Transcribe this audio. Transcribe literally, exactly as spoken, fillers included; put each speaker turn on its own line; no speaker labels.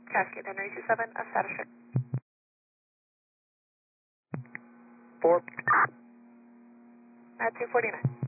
Cascade Henry two seven, a status check.
Four.
At two forty-nine.